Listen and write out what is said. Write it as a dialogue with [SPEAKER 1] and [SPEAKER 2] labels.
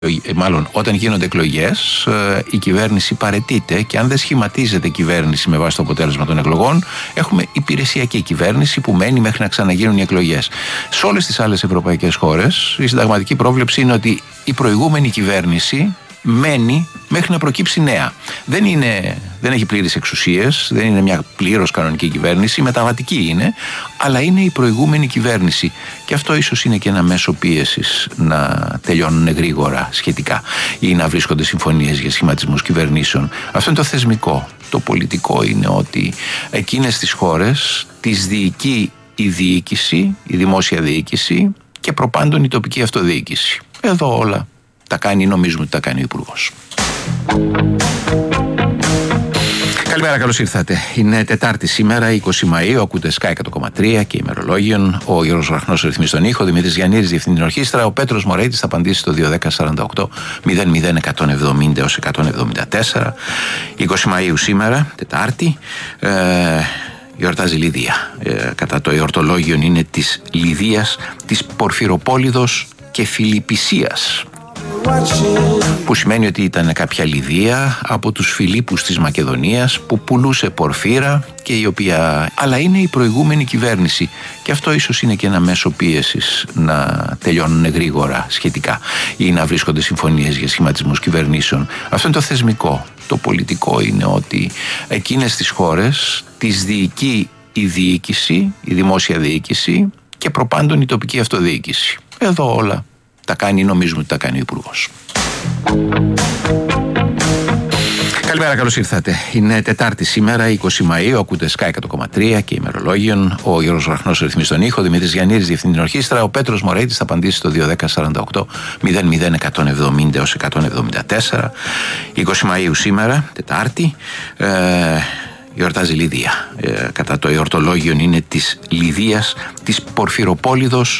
[SPEAKER 1] Μάλλον όταν γίνονται εκλογές η κυβέρνηση παραιτείται και αν δεν σχηματίζεται κυβέρνηση με βάση το αποτέλεσμα των εκλογών, έχουμε υπηρεσιακή κυβέρνηση που μένει μέχρι να ξαναγίνουν οι εκλογές. Σε όλες τις άλλες ευρωπαϊκές χώρες η συνταγματική πρόβλεψη είναι ότι η προηγούμενη κυβέρνηση μένει μέχρι να προκύψει νέα. Δεν έχει πλήρες εξουσίες, δεν είναι μια πλήρως κανονική κυβέρνηση, μεταβατική είναι, αλλά είναι η προηγούμενη κυβέρνηση. Και αυτό ίσως είναι και ένα μέσο πίεσης να τελειώνουν γρήγορα σχετικά ή να βρίσκονται συμφωνίες για σχηματισμούς κυβερνήσεων. Αυτό είναι το θεσμικό. Το πολιτικό είναι ότι εκείνες τις χώρες τις διοικεί η διοίκηση, η δημόσια διοίκηση και προπάντων η τοπική αυτοδιοίκηση. Εδώ όλα τα κάνει, νομίζουμε ότι τα κάνει ο Υπουργός. Καλημέρα, καλώς ήρθατε. Είναι Τετάρτη σήμερα, 20 Μαΐου, ακούτε Sky 100,3 και ημερολόγιον. Ο Γιώργος Ραχνός ρυθμίζει τον ήχο, Δημήτρης Γιαννήρης διευθύνει την ορχήστρα. Ο Πέτρος Μωρέιτης θα απαντήσει στο 210 48 00 170 έως 174. 20 Μαΐου σήμερα, Τετάρτη. Γιορτάζει Λιδία. Κατά το εορτολόγιον είναι της Λιδίας, της Πορφυροπόληδος και Φιλιππισίας. Που σημαίνει ότι ήταν κάποια Λιδία από τους Φιλίππους της Μακεδονίας που πουλούσε πορφύρα και η οποία... Αλλά είναι η προηγούμενη κυβέρνηση και αυτό ίσως είναι και ένα μέσο πίεσης να τελειώνουν γρήγορα σχετικά ή να βρίσκονται συμφωνίες για σχηματισμούς κυβερνήσεων. Αυτό είναι το θεσμικό. Το πολιτικό είναι ότι εκείνες τις χώρες τις διοικεί η διοίκηση, η δημόσια διοίκηση και προπάντων η τοπική αυτοδιοίκηση. Εδώ όλα τα κάνει, νομίζουμε ότι τα κάνει ο Υπουργός. Καλημέρα, καλώς ήρθατε. Είναι Τετάρτη σήμερα, 20 Μαΐου, ακούτε Sky 100,3 και ημερολόγιον. Ο Γιώργος Ραχνός ρυθμίζει τον ήχο, Δημήτρης Γιαννήρης διευθύνει την ορχήστρα. Ο Πέτρος Μωρέιτης θα απαντήσει στο 210 48 00 170 έως 174. 20 Μαΐου σήμερα, Τετάρτη. Γιορτάζει Λιδία. Κατά το εορτολόγιον είναι της Λιδίας, της Πορφυροπόληδος